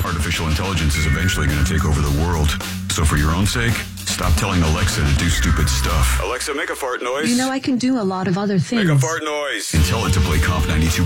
Artificial intelligence is eventually going to take over the world. So for your own sake, stop telling Alexa to do stupid stuff. Alexa, make a fart noise. You know, I can do a lot of other things. Make a fart noise. And tell it to play Comp 92.